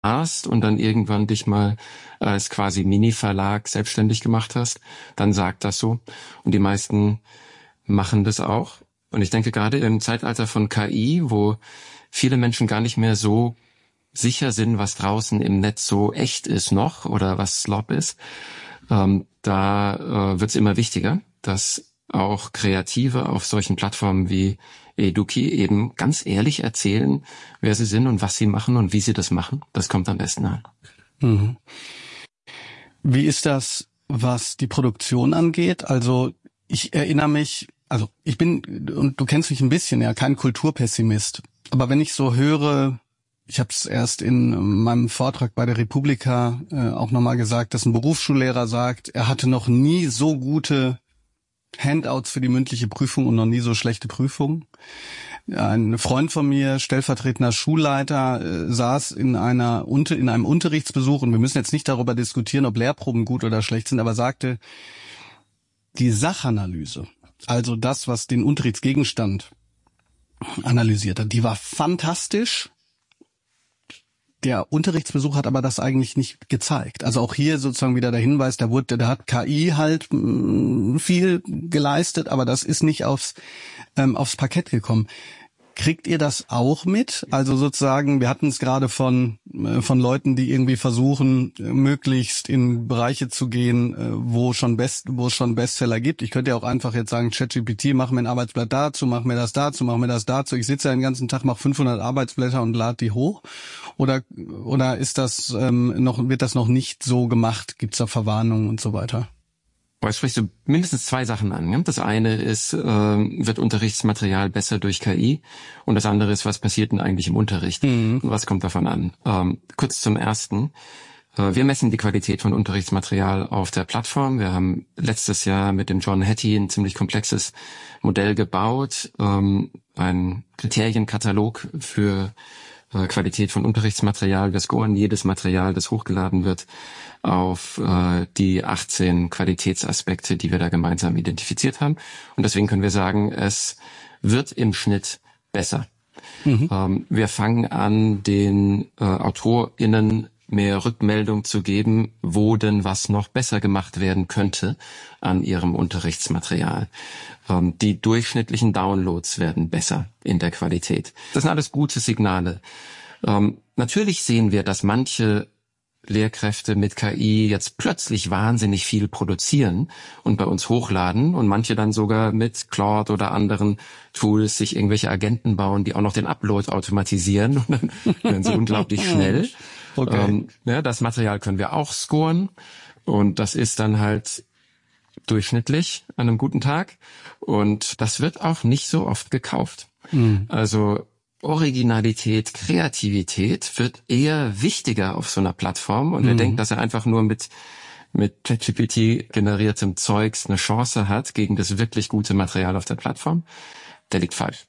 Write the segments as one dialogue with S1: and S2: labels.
S1: warst und dann irgendwann dich mal als quasi Mini-Verlag selbstständig gemacht hast, dann sagt das so. Und die meisten machen das auch. Und ich denke gerade im Zeitalter von KI, wo viele Menschen gar nicht mehr so sicher sind, was draußen im Netz so echt ist noch oder was Slop ist, da wird es immer wichtiger, dass auch Kreative auf solchen Plattformen wie Eduki eben ganz ehrlich erzählen, wer sie sind und was sie machen und wie sie das machen. Das kommt am besten an.
S2: Mhm. Wie ist das, was die Produktion angeht? Also ich erinnere mich, also ich bin, und du kennst mich ein bisschen, ja, kein Kulturpessimist. Aber wenn ich so höre, ich habe es erst in meinem Vortrag bei der Republika auch nochmal gesagt, dass ein Berufsschullehrer sagt, er hatte noch nie so gute Handouts für die mündliche Prüfung und noch nie so schlechte Prüfungen. Ein Freund von mir, stellvertretender Schulleiter, saß in einem Unterrichtsbesuch, und wir müssen jetzt nicht darüber diskutieren, ob Lehrproben gut oder schlecht sind, aber sagte, die Sachanalyse, also das, was den Unterrichtsgegenstand analysiert hat, die war fantastisch. Der Unterrichtsbesuch hat aber das eigentlich nicht gezeigt. Also auch hier sozusagen wieder der Hinweis, da hat KI halt viel geleistet, aber das ist nicht aufs Parkett gekommen. Kriegt ihr das auch mit? Also sozusagen, wir hatten es gerade von Leuten, die irgendwie versuchen, möglichst in Bereiche zu gehen, wo es schon Bestseller gibt. Ich könnte ja auch einfach jetzt sagen, ChatGPT, mach mir ein Arbeitsblatt dazu, mach mir das dazu, mach mir das dazu. Ich sitze ja den ganzen Tag, mache 500 Arbeitsblätter und lade die hoch. Oder ist das wird das noch nicht so gemacht? Gibt's da Verwarnungen und so weiter?
S1: Jetzt sprichst du mindestens zwei Sachen an. Ne? Das eine ist, wird Unterrichtsmaterial besser durch KI? Und das andere ist, was passiert denn eigentlich im Unterricht? Und was kommt davon an? Kurz zum Ersten. Wir messen die Qualität von Unterrichtsmaterial auf der Plattform. Wir haben letztes Jahr mit dem John Hattie ein ziemlich komplexes Modell gebaut, einen Kriterienkatalog für Qualität von Unterrichtsmaterial. Wir scoren jedes Material, das hochgeladen wird, auf die 18 Qualitätsaspekte, die wir da gemeinsam identifiziert haben. Und deswegen können wir sagen, es wird im Schnitt besser. Wir fangen an, den AutorInnen mehr Rückmeldung zu geben, wo denn was noch besser gemacht werden könnte an ihrem Unterrichtsmaterial. Die durchschnittlichen Downloads werden besser in der Qualität. Das sind alles gute Signale. Natürlich sehen wir, dass manche Lehrkräfte mit KI jetzt plötzlich wahnsinnig viel produzieren und bei uns hochladen und manche dann sogar mit Claude oder anderen Tools sich irgendwelche Agenten bauen, die auch noch den Upload automatisieren und dann werden sie unglaublich schnell.
S2: Okay.
S1: Das Material können wir auch scoren und das ist dann halt durchschnittlich an einem guten Tag und das wird auch nicht so oft gekauft. Also Originalität, Kreativität wird eher wichtiger auf so einer Plattform und wer denkt, dass er einfach nur mit ChatGPT generiertem Zeugs eine Chance hat gegen das wirklich gute Material auf der Plattform, der liegt falsch.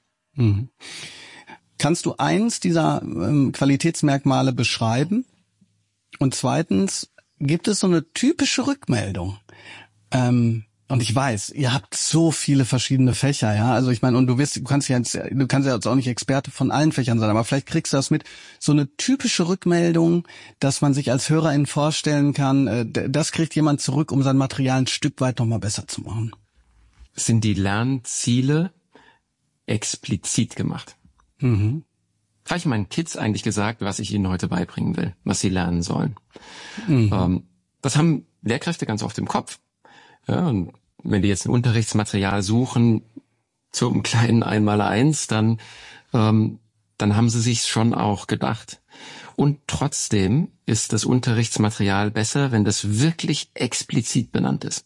S2: Kannst du eins dieser Qualitätsmerkmale beschreiben? Und zweitens, gibt es so eine typische Rückmeldung? Und ich weiß, ihr habt so viele verschiedene Fächer, ja. Also ich meine, und du kannst ja jetzt auch nicht Experte von allen Fächern sein, aber vielleicht kriegst du das mit. So eine typische Rückmeldung, dass man sich als HörerIn vorstellen kann, das kriegt jemand zurück, um sein Material ein Stück weit nochmal besser zu machen.
S1: Sind die Lernziele explizit gemacht? Habe ich meinen Kids eigentlich gesagt, was ich ihnen heute beibringen will, was sie lernen sollen? Das haben Lehrkräfte ganz oft im Kopf. Ja, und wenn die jetzt ein Unterrichtsmaterial suchen zum kleinen 1x1, dann haben sie sich's schon auch gedacht. Und trotzdem ist das Unterrichtsmaterial besser, wenn das wirklich explizit benannt ist.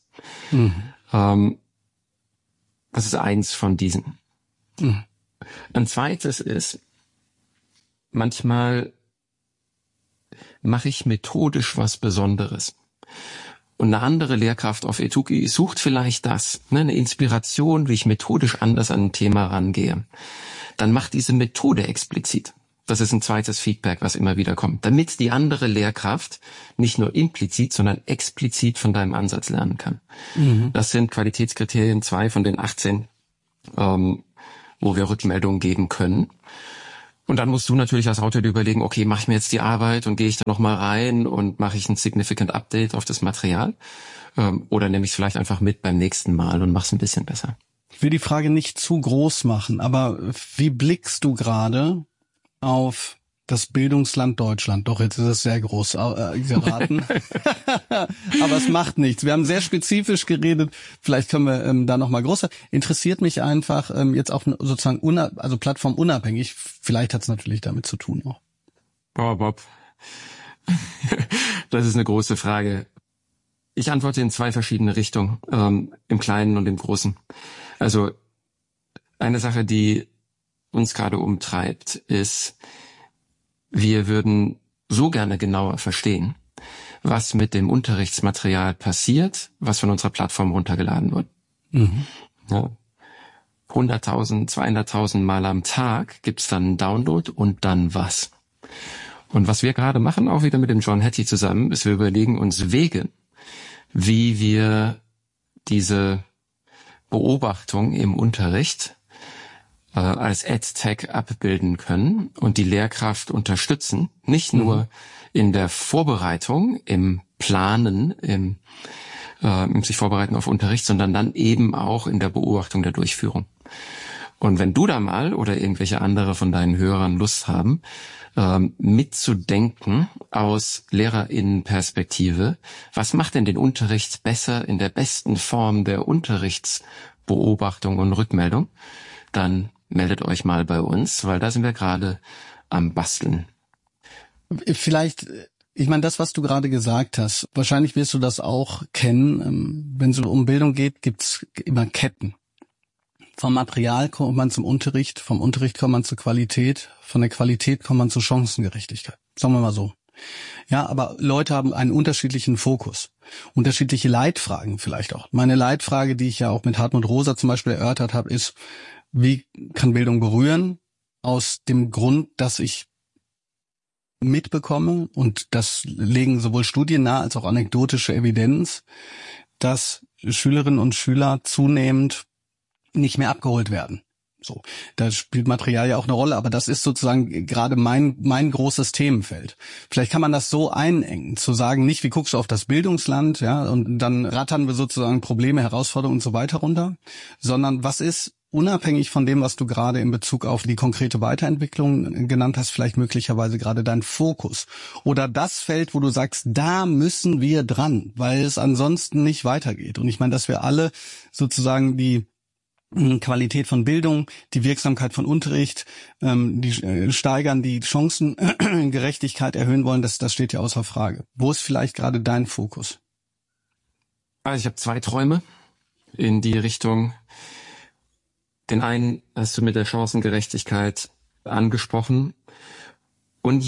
S1: Das ist eins von diesen. Ein zweites ist, manchmal mache ich methodisch was Besonderes. Und eine andere Lehrkraft auf Eduki sucht vielleicht das, eine Inspiration, wie ich methodisch anders an ein Thema rangehe. Dann macht diese Methode explizit. Das ist ein zweites Feedback, was immer wieder kommt. Damit die andere Lehrkraft nicht nur implizit, sondern explizit von deinem Ansatz lernen kann. Das sind Qualitätskriterien 2 von den 18, wo wir Rückmeldungen geben können. Und dann musst du natürlich als Autor dir überlegen, okay, mache ich mir jetzt die Arbeit und gehe ich da nochmal rein und mache ich ein Significant Update auf das Material? Oder nehme ich es vielleicht einfach mit beim nächsten Mal und mache es ein bisschen besser?
S2: Ich will die Frage nicht zu groß machen, aber wie blickst du gerade auf das Bildungsland Deutschland? Doch, jetzt ist es sehr groß geraten. Aber es macht nichts. Wir haben sehr spezifisch geredet. Vielleicht können wir da nochmal größer. Interessiert mich einfach jetzt auch sozusagen also plattformunabhängig. Vielleicht hat es natürlich damit zu tun auch.
S1: Bob. Das ist eine große Frage. Ich antworte in 2 verschiedene Richtungen, im Kleinen und im Großen. Also eine Sache, die uns gerade umtreibt, ist, wir würden so gerne genauer verstehen, was mit dem Unterrichtsmaterial passiert, was von unserer Plattform runtergeladen wird. Mhm. Ja. 100.000, 200.000 Mal am Tag gibt's dann einen Download und dann was. Und was wir gerade machen, auch wieder mit dem John Hattie zusammen, ist, wir überlegen uns Wege, wie wir diese Beobachtung im Unterricht als EdTech abbilden können und die Lehrkraft unterstützen, nicht nur in der Vorbereitung, im Planen, im sich vorbereiten auf Unterricht, sondern dann eben auch in der Beobachtung der Durchführung. Und wenn du da mal oder irgendwelche andere von deinen Hörern Lust haben, mitzudenken aus LehrerInnenperspektive, was macht denn den Unterricht besser in der besten Form der Unterrichtsbeobachtung und Rückmeldung, dann meldet euch mal bei uns, weil da sind wir gerade am Basteln.
S2: Vielleicht, ich meine, das, was du gerade gesagt hast, wahrscheinlich wirst du das auch kennen. Wenn es um Bildung geht, gibt's immer Ketten. Vom Material kommt man zum Unterricht, vom Unterricht kommt man zur Qualität, von der Qualität kommt man zur Chancengerechtigkeit. Sagen wir mal so. Ja, aber Leute haben einen unterschiedlichen Fokus, unterschiedliche Leitfragen vielleicht auch. Meine Leitfrage, die ich ja auch mit Hartmut Rosa zum Beispiel erörtert habe, ist, wie kann Bildung berühren? Aus dem Grund, dass ich mitbekomme, und das legen sowohl Studien nahe als auch anekdotische Evidenz, dass Schülerinnen und Schüler zunehmend nicht mehr abgeholt werden. So, da spielt Material ja auch eine Rolle, aber das ist sozusagen gerade mein großes Themenfeld. Vielleicht kann man das so einengen, zu sagen, nicht wie guckst du auf das Bildungsland, ja, und dann rattern wir sozusagen Probleme, Herausforderungen und so weiter runter, sondern was ist unabhängig von dem, was du gerade in Bezug auf die konkrete Weiterentwicklung genannt hast, vielleicht möglicherweise gerade dein Fokus oder das Feld, wo du sagst, da müssen wir dran, weil es ansonsten nicht weitergeht. Und ich meine, dass wir alle sozusagen die Qualität von Bildung, die Wirksamkeit von Unterricht, die steigern, die Chancengerechtigkeit erhöhen wollen, das steht ja außer Frage. Wo ist vielleicht gerade dein Fokus?
S1: Also ich habe 2 Träume in die Richtung. Den einen hast du mit der Chancengerechtigkeit angesprochen. Und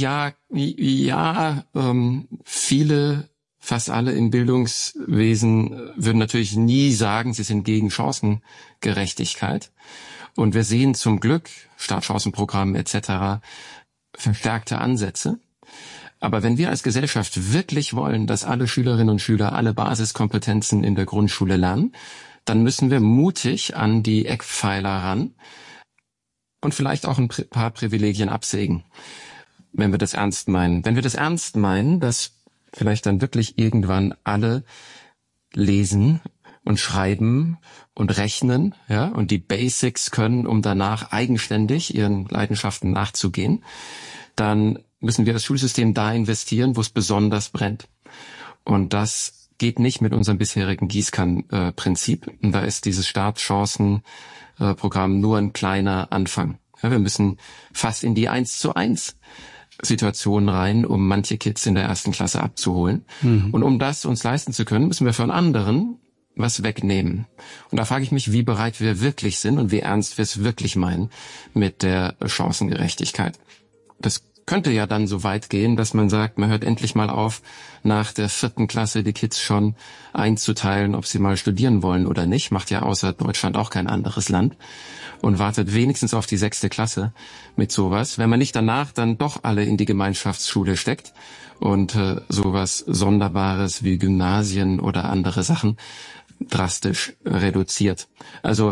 S1: viele, fast alle im Bildungswesen würden natürlich nie sagen, sie sind gegen Chancengerechtigkeit. Und wir sehen zum Glück, Startchancenprogramm etc., verstärkte Ansätze. Aber wenn wir als Gesellschaft wirklich wollen, dass alle Schülerinnen und Schüler alle Basiskompetenzen in der Grundschule lernen, dann müssen wir mutig an die Eckpfeiler ran und vielleicht auch ein paar Privilegien absägen, wenn wir das ernst meinen. Wenn wir das ernst meinen, dass vielleicht dann wirklich irgendwann alle lesen und schreiben und rechnen, ja, und die Basics können, um danach eigenständig ihren Leidenschaften nachzugehen, dann müssen wir das Schulsystem da investieren, wo es besonders brennt. Und das geht nicht mit unserem bisherigen Gießkannenprinzip. Und da ist dieses Startchancenprogramm nur ein kleiner Anfang. Ja, wir müssen fast in die 1:1 Situationen rein, um manche Kids in der 1. Klasse abzuholen. Mhm. Und um das uns leisten zu können, müssen wir von anderen was wegnehmen. Und da frage ich mich, wie bereit wir wirklich sind und wie ernst wir es wirklich meinen mit der Chancengerechtigkeit. Das könnte ja dann so weit gehen, dass man sagt, man hört endlich mal auf, nach der 4. Klasse die Kids schon einzuteilen, ob sie mal studieren wollen oder nicht. Macht ja außer Deutschland auch kein anderes Land. Und wartet wenigstens auf die 6. Klasse mit sowas. Wenn man nicht danach dann doch alle in die Gemeinschaftsschule steckt und sowas Sonderbares wie Gymnasien oder andere Sachen drastisch reduziert. Also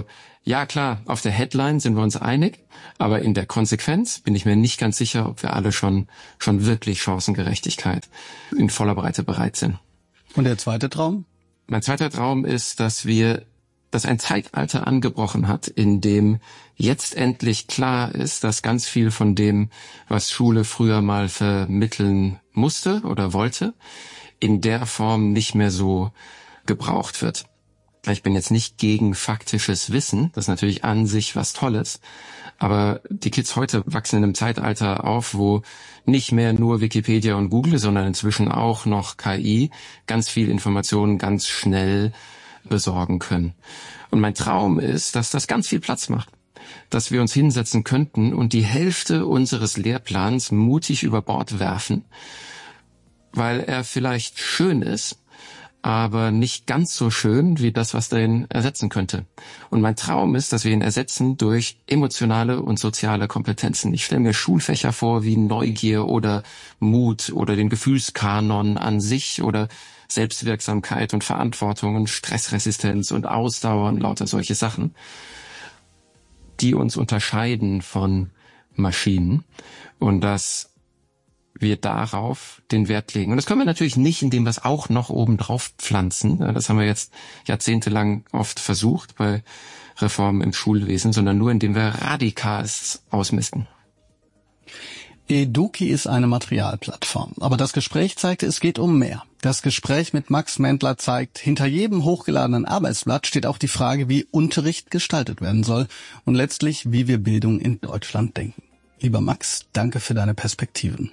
S1: Ja, klar, auf der Headline sind wir uns einig, aber in der Konsequenz bin ich mir nicht ganz sicher, ob wir alle schon wirklich Chancengerechtigkeit in voller Breite bereit sind.
S2: Und der zweite Traum?
S1: Mein zweiter Traum ist, dass ein Zeitalter angebrochen hat, in dem jetzt endlich klar ist, dass ganz viel von dem, was Schule früher mal vermitteln musste oder wollte, in der Form nicht mehr so gebraucht wird. Ich bin jetzt nicht gegen faktisches Wissen, das ist natürlich an sich was Tolles, aber die Kids heute wachsen in einem Zeitalter auf, wo nicht mehr nur Wikipedia und Google, sondern inzwischen auch noch KI ganz viel Informationen ganz schnell besorgen können. Und mein Traum ist, dass das ganz viel Platz macht, dass wir uns hinsetzen könnten und die Hälfte unseres Lehrplans mutig über Bord werfen, weil er vielleicht schön ist, aber nicht ganz so schön wie das, was den ersetzen könnte. Und mein Traum ist, dass wir ihn ersetzen durch emotionale und soziale Kompetenzen. Ich stelle mir Schulfächer vor wie Neugier oder Mut oder den Gefühlskanon an sich oder Selbstwirksamkeit und Verantwortung und Stressresistenz und Ausdauer und lauter solche Sachen, die uns unterscheiden von Maschinen und dass wir darauf den Wert legen. Und das können wir natürlich nicht, indem wir es auch noch oben drauf pflanzen. Das haben wir jetzt jahrzehntelang oft versucht bei Reformen im Schulwesen, sondern nur, indem wir radikal ausmisten.
S2: Eduki ist eine Materialplattform. Aber das Gespräch zeigte, es geht um mehr. Das Gespräch mit Max Mendler zeigt, hinter jedem hochgeladenen Arbeitsblatt steht auch die Frage, wie Unterricht gestaltet werden soll und letztlich, wie wir Bildung in Deutschland denken. Lieber Max, danke für deine Perspektiven.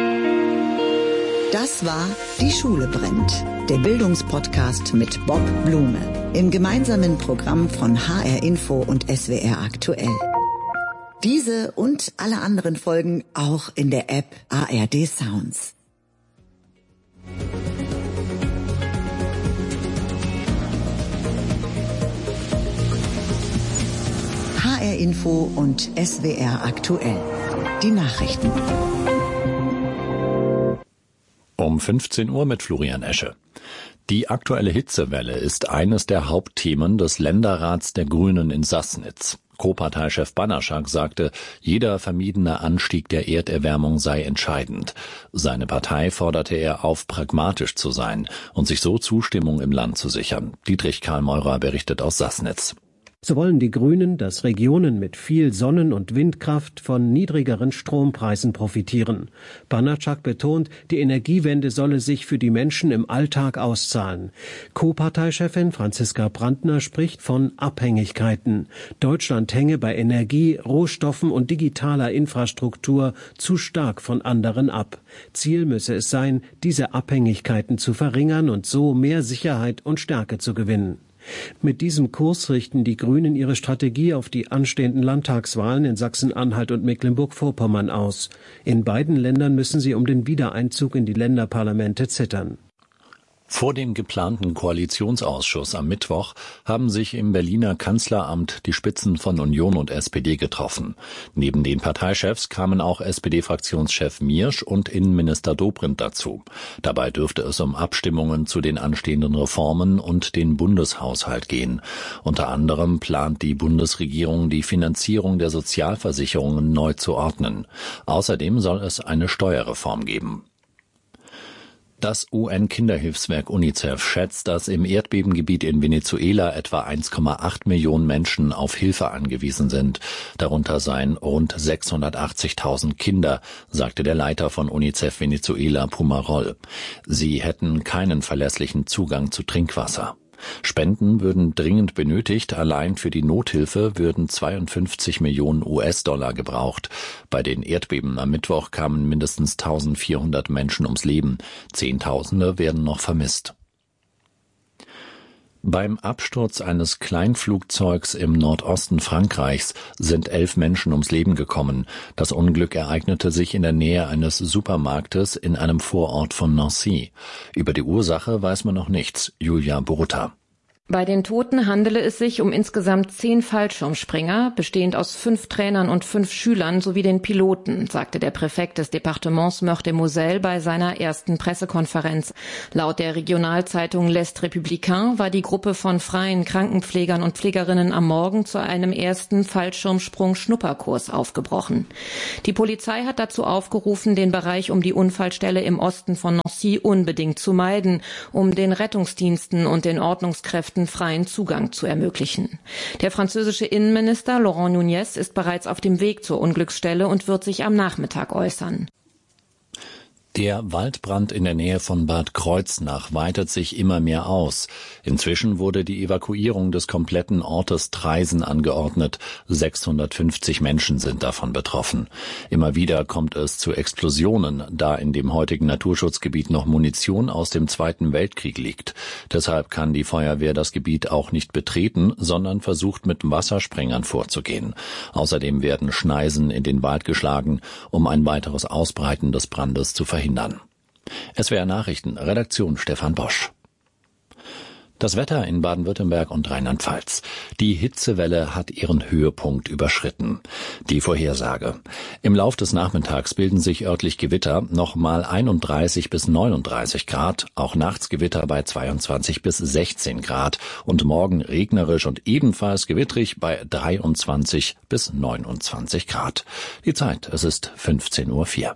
S3: Das war Die Schule brennt, der Bildungspodcast mit Bob Blume im gemeinsamen Programm von HR Info und SWR Aktuell. Diese und alle anderen Folgen auch in der App ARD Sounds. HR Info und SWR Aktuell. Die Nachrichten.
S4: Um 15 Uhr mit Florian Esche. Die aktuelle Hitzewelle ist eines der Hauptthemen des Länderrats der Grünen in Sassnitz. Co-Parteichef Banaschak sagte, jeder vermiedene Anstieg der Erderwärmung sei entscheidend. Seine Partei forderte er auf, pragmatisch zu sein und sich so Zustimmung im Land zu sichern. Dietrich Karl Meurer berichtet aus Sassnitz.
S5: So wollen die Grünen, dass Regionen mit viel Sonnen- und Windkraft von niedrigeren Strompreisen profitieren. Banaschak betont, die Energiewende solle sich für die Menschen im Alltag auszahlen. Co-Parteichefin Franziska Brandner spricht von Abhängigkeiten. Deutschland hänge bei Energie, Rohstoffen und digitaler Infrastruktur zu stark von anderen ab. Ziel müsse es sein, diese Abhängigkeiten zu verringern und so mehr Sicherheit und Stärke zu gewinnen. Mit diesem Kurs richten die Grünen ihre Strategie auf die anstehenden Landtagswahlen in Sachsen-Anhalt und Mecklenburg-Vorpommern aus. In beiden Ländern müssen sie um den Wiedereinzug in die Länderparlamente zittern.
S4: Vor dem geplanten Koalitionsausschuss am Mittwoch haben sich im Berliner Kanzleramt die Spitzen von Union und SPD getroffen. Neben den Parteichefs kamen auch SPD-Fraktionschef Miersch und Innenminister Dobrindt dazu. Dabei dürfte es um Abstimmungen zu den anstehenden Reformen und den Bundeshaushalt gehen. Unter anderem plant die Bundesregierung, die Finanzierung der Sozialversicherungen neu zu ordnen. Außerdem soll es eine Steuerreform geben. Das UN-Kinderhilfswerk UNICEF schätzt, dass im Erdbebengebiet in Venezuela etwa 1,8 Millionen Menschen auf Hilfe angewiesen sind. Darunter seien rund 680.000 Kinder, sagte der Leiter von UNICEF Venezuela, Pumarol. Sie hätten keinen verlässlichen Zugang zu Trinkwasser. Spenden würden dringend benötigt, allein für die Nothilfe würden 52 Millionen US-Dollar gebraucht. Bei den Erdbeben am Mittwoch kamen mindestens 1400 Menschen ums Leben. Zehntausende werden noch vermisst. Beim Absturz eines Kleinflugzeugs im Nordosten Frankreichs sind 11 Menschen ums Leben gekommen. Das Unglück ereignete sich in der Nähe eines Supermarktes in einem Vorort von Nancy. Über die Ursache weiß man noch nichts. Julia Borutta.
S6: Bei den Toten handele es sich um insgesamt 10 Fallschirmspringer, bestehend aus 5 Trainern und 5 Schülern sowie den Piloten, sagte der Präfekt des Departements Meurthe-et-Moselle bei seiner ersten Pressekonferenz. Laut der Regionalzeitung L'Est Républicain war die Gruppe von freien Krankenpflegern und Pflegerinnen am Morgen zu einem ersten Fallschirmsprung-Schnupperkurs aufgebrochen. Die Polizei hat dazu aufgerufen, den Bereich um die Unfallstelle im Osten von Nancy unbedingt zu meiden, um den Rettungsdiensten und den Ordnungskräften freien Zugang zu ermöglichen. Der französische Innenminister Laurent Nunez ist bereits auf dem Weg zur Unglücksstelle und wird sich am Nachmittag äußern.
S4: Der Waldbrand in der Nähe von Bad Kreuznach weitet sich immer mehr aus. Inzwischen wurde die Evakuierung des kompletten Ortes Traisen angeordnet. 650 Menschen sind davon betroffen. Immer wieder kommt es zu Explosionen, da in dem heutigen Naturschutzgebiet noch Munition aus dem Zweiten Weltkrieg liegt. Deshalb kann die Feuerwehr das Gebiet auch nicht betreten, sondern versucht mit Wassersprengern vorzugehen. Außerdem werden Schneisen in den Wald geschlagen, um ein weiteres Ausbreiten des Brandes zu verhindern. SWR Nachrichten, Redaktion Stefan Bosch. Das Wetter in Baden-Württemberg und Rheinland-Pfalz. Die Hitzewelle hat ihren Höhepunkt überschritten. Die Vorhersage. Im Lauf des Nachmittags bilden sich örtlich Gewitter, nochmal 31 bis 39 Grad, auch nachts Gewitter bei 22 bis 16 Grad und morgen regnerisch und ebenfalls gewittrig bei 23 bis 29 Grad. Die Zeit, es ist 15:04 Uhr.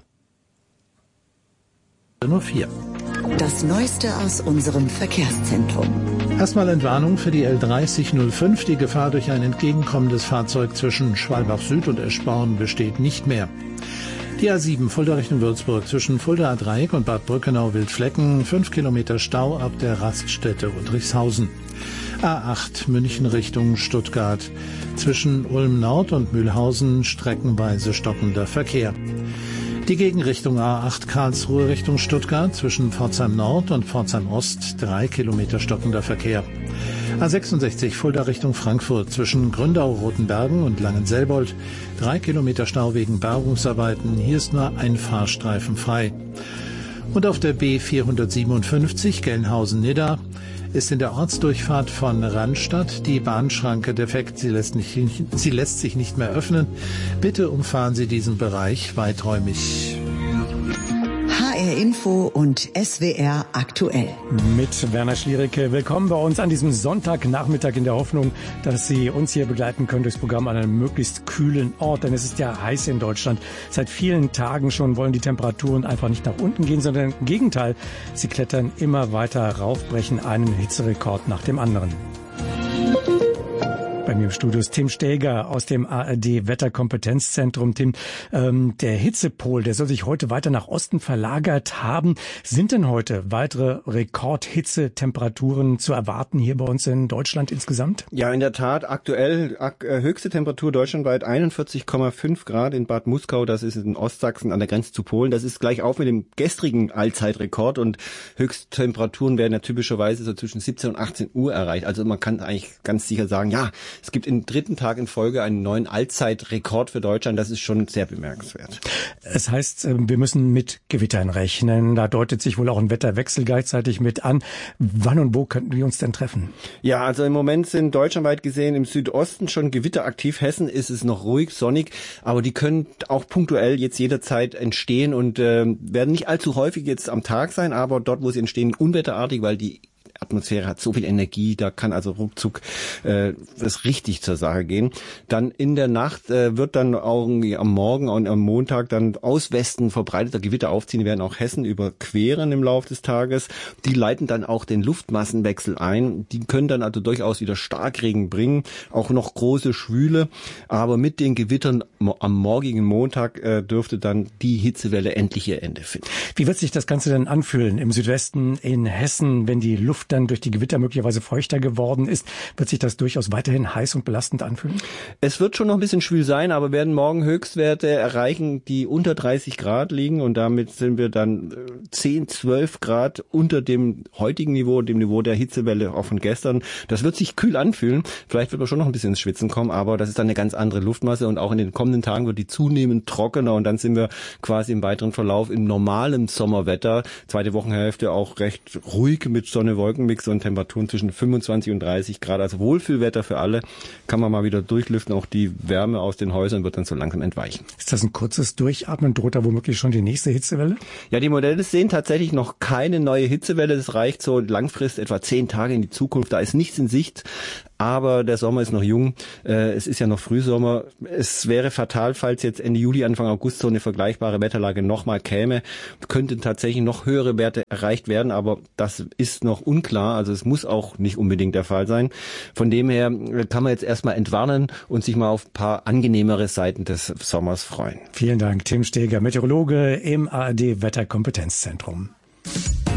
S3: Das Neueste aus unserem Verkehrszentrum.
S7: Erstmal Entwarnung für die L3005. Die Gefahr durch ein entgegenkommendes Fahrzeug zwischen Schwalbach Süd und Eschborn besteht nicht mehr. Die A7 Fulda Richtung Würzburg zwischen Fuldaer Dreieck und Bad Brückenau-Wildflecken 5 Kilometer Stau ab der Raststätte Udrichshausen. A8 München Richtung Stuttgart zwischen Ulm Nord und Mühlhausen streckenweise stockender Verkehr. Die Gegenrichtung A8 Karlsruhe Richtung Stuttgart zwischen Pforzheim Nord und Pforzheim Ost 3 Kilometer stockender Verkehr. A66 Fulda Richtung Frankfurt zwischen Gründau-Rotenbergen und Langenselbold 3 Kilometer Stau wegen Bergungsarbeiten. Hier ist nur ein Fahrstreifen frei. Und auf der B457 Gelnhausen-Nidda ist in der Ortsdurchfahrt von Randstadt die Bahnschranke defekt. Sie lässt sich nicht mehr öffnen. Bitte umfahren Sie diesen Bereich weiträumig.
S3: HR Info und SWR aktuell.
S8: Mit Werner Schliericke. Willkommen bei uns an diesem Sonntagnachmittag in der Hoffnung, dass Sie uns hier begleiten können durchs Programm an einem möglichst kühlen Ort. Denn es ist ja heiß in Deutschland. Seit vielen Tagen schon wollen die Temperaturen einfach nicht nach unten gehen, sondern im Gegenteil. Sie klettern immer weiter rauf, brechen einen Hitzerekord nach dem anderen. Bei mir im Studio ist Tim Steger aus dem ARD-Wetterkompetenzzentrum. Tim, der Hitzepol, der soll sich heute weiter nach Osten verlagert haben. Sind denn heute weitere Rekordhitzetemperaturen zu erwarten hier bei uns in Deutschland insgesamt?
S9: Ja, in der Tat. Aktuell höchste Temperatur deutschlandweit 41,5 Grad in Bad Muskau. Das ist in Ostsachsen an der Grenze zu Polen. Das ist gleich auf mit dem gestrigen Allzeitrekord. Und Höchsttemperaturen werden ja typischerweise so zwischen 17 und 18 Uhr erreicht. Also man kann eigentlich ganz sicher sagen, ja, es gibt im dritten Tag in Folge einen neuen Allzeitrekord für Deutschland. Das ist schon sehr bemerkenswert.
S8: Es heißt, wir müssen mit Gewittern rechnen. Da deutet sich wohl auch ein Wetterwechsel gleichzeitig mit an. Wann und wo könnten wir uns denn treffen? Ja, also im Moment sind deutschlandweit gesehen im Südosten schon Gewitter aktiv. Hessen ist es noch ruhig, sonnig. Aber die können auch punktuell jetzt jederzeit entstehen und werden nicht allzu häufig jetzt am Tag sein. Aber dort, wo sie entstehen, unwetterartig, weil die Atmosphäre hat so viel Energie, da kann also ruckzuck das richtig zur Sache gehen. Dann in der Nacht wird dann auch am Morgen und am Montag dann aus Westen verbreiteter Gewitter aufziehen, die werden auch Hessen überqueren im Laufe des Tages. Die leiten dann auch den Luftmassenwechsel ein. Die können dann also durchaus wieder Starkregen bringen, auch noch große Schwüle. Aber mit den Gewittern am morgigen Montag dürfte dann die Hitzewelle endlich ihr Ende finden. Wie wird sich das Ganze denn anfühlen im Südwesten in Hessen, wenn die Luft dann durch die Gewitter möglicherweise feuchter geworden ist? Wird sich das durchaus weiterhin heiß und belastend anfühlen? Es wird schon noch ein bisschen schwül sein, aber werden morgen Höchstwerte erreichen, die unter 30 Grad liegen und damit sind wir dann 10, 12 Grad unter dem heutigen Niveau, dem Niveau der Hitzewelle auch von gestern. Das wird sich kühl anfühlen. Vielleicht wird man schon noch ein bisschen ins Schwitzen kommen, aber das ist dann eine ganz andere Luftmasse und auch in den kommenden Tagen wird die zunehmend trockener und dann sind wir quasi im weiteren Verlauf in normalem Sommerwetter. Zweite Wochenhälfte auch recht ruhig mit Sonne, Wolken
S9: Wolkenmix und Temperaturen zwischen 25 und 30 Grad. Also Wohlfühlwetter für alle. Kann man mal wieder durchlüften. Auch die Wärme aus den Häusern wird dann so langsam entweichen.
S8: Ist das ein kurzes Durchatmen? Droht da womöglich schon die nächste Hitzewelle?
S9: Ja, die Modelle sehen tatsächlich noch keine neue Hitzewelle. Das reicht so langfristig etwa 10 Tage in die Zukunft. Da ist nichts in Sicht. Aber der Sommer ist noch jung. Es ist ja noch Frühsommer. Es wäre fatal, falls jetzt Ende Juli, Anfang August so eine vergleichbare Wetterlage nochmal käme. Könnten tatsächlich noch höhere Werte erreicht werden, aber das ist noch unklar. Also es muss auch nicht unbedingt der Fall sein. Von dem her kann man jetzt erstmal entwarnen und sich mal auf ein paar angenehmere Seiten des Sommers freuen.
S8: Vielen Dank, Tim Steger, Meteorologe im ARD Wetterkompetenzzentrum.